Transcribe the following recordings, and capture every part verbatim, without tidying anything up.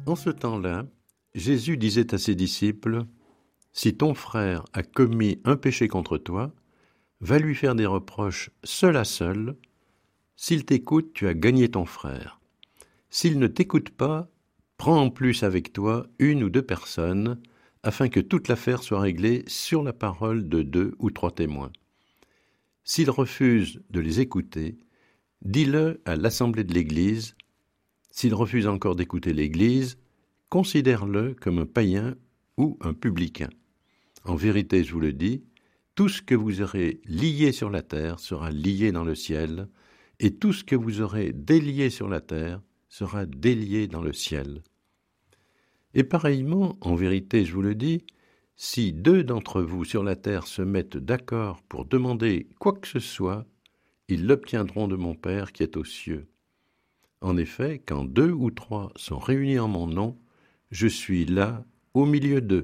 En ce temps-là, Jésus disait à ses disciples, « Si ton frère a commis un péché contre toi, va lui faire des reproches seul à seul. S'il t'écoute, tu as gagné ton frère. S'il ne t'écoute pas, prends en plus avec toi une ou deux personnes, afin que toute l'affaire soit réglée sur la parole de deux ou trois témoins. S'il refuse de les écouter, dis-le à l'assemblée de l'Église. S'il refuse encore d'écouter l'Église, considère-le comme un païen ou un publicain. En vérité, je vous le dis, tout ce que vous aurez lié sur la terre sera lié dans le ciel, et tout ce que vous aurez délié sur la terre sera délié dans le ciel. Et pareillement, en vérité, je vous le dis, si deux d'entre vous sur la terre se mettent d'accord pour demander quoi que ce soit, ils l'obtiendront de mon Père qui est aux cieux. En effet, quand deux ou trois sont réunis en mon nom, je suis là au milieu d'eux.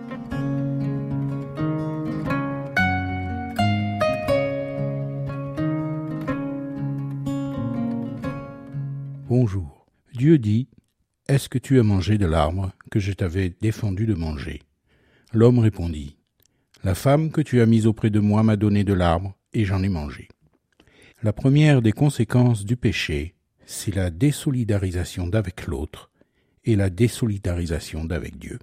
Bonjour. Dieu dit, « Est-ce que tu as mangé de l'arbre que je t'avais défendu de manger ?» L'homme répondit, « La femme que tu as mise auprès de moi m'a donné de l'arbre et j'en ai mangé. » La première des conséquences du péché, c'est la désolidarisation d'avec l'autre et la désolidarisation d'avec Dieu.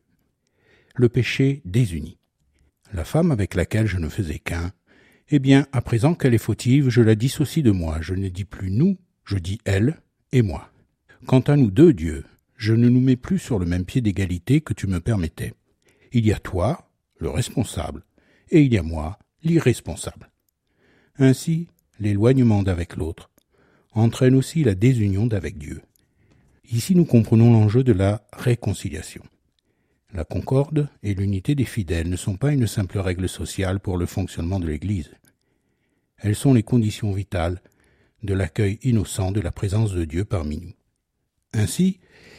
Le péché désunit. La femme avec laquelle je ne faisais qu'un, eh bien, à présent qu'elle est fautive, je la dissocie de moi. Je ne dis plus nous, je dis elle et moi. Quant à nous deux, Dieu, je ne nous mets plus sur le même pied d'égalité que tu me permettais. Il y a toi, le responsable, et il y a moi, l'irresponsable. Ainsi, l'éloignement d'avec l'autre entraîne aussi la désunion d'avec Dieu. Ici, nous comprenons l'enjeu de la réconciliation. La concorde et l'unité des fidèles ne sont pas une simple règle sociale pour le fonctionnement de l'Église. Elles sont les conditions vitales de l'accueil innocent de la présence de Dieu parmi nous. Ainsi,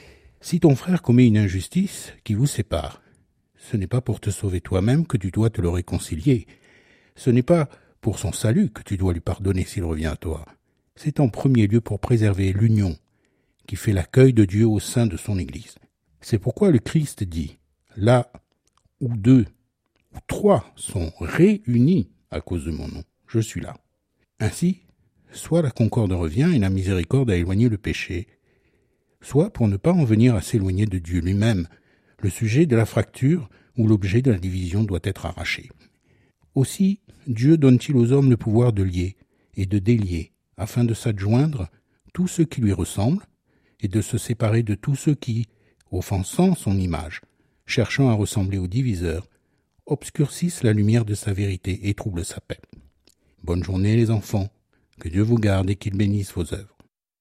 si ton frère commet une injustice qui vous sépare, ce n'est pas pour te sauver toi-même que tu dois te le réconcilier. Ce n'est pas pour son salut que tu dois lui pardonner s'il revient à toi. C'est en premier lieu pour préserver l'union qui fait l'accueil de Dieu au sein de son Église. C'est pourquoi le Christ dit, là où deux ou trois sont réunis à cause de mon nom, je suis là. Ainsi, soit la concorde revient et la miséricorde a éloigné le péché, soit pour ne pas en venir à s'éloigner de Dieu lui-même, le sujet de la fracture ou l'objet de la division doit être arraché. Aussi, Dieu donne-t-il aux hommes le pouvoir de lier et de délier, afin de s'adjoindre tous ceux qui lui ressemblent et de se séparer de tous ceux qui, offensant son image, cherchant à ressembler au diviseur, obscurcissent la lumière de sa vérité et troublent sa paix. Bonne journée les enfants, que Dieu vous garde et qu'il bénisse vos œuvres.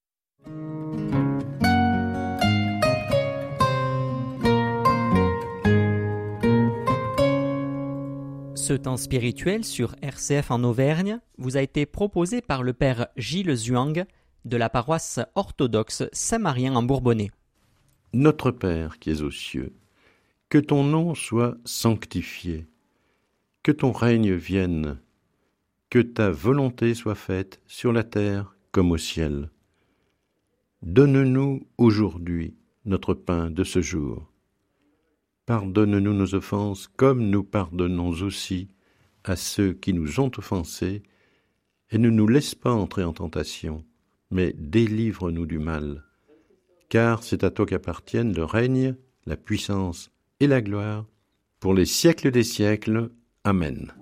Ce temps spirituel sur R C F en Auvergne vous a été proposé par le père Gilles Zuang de la paroisse orthodoxe Saint-Marien en Bourbonnais. Notre Père qui es aux cieux, que ton nom soit sanctifié, que ton règne vienne, que ta volonté soit faite sur la terre comme au ciel. Donne-nous aujourd'hui notre pain de ce jour. Pardonne-nous nos offenses comme nous pardonnons aussi à ceux qui nous ont offensés, et ne nous laisse pas entrer en tentation, mais délivre-nous du mal. Car c'est à toi qu'appartiennent le règne, la puissance et la gloire, pour les siècles des siècles. Amen.